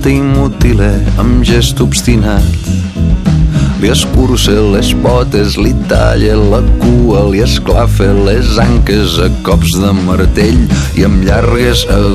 mata i mutila amb gest obstinat. Li escurça les potes, li talla la cua, li esclafa les anques a cops de martell i amb llargues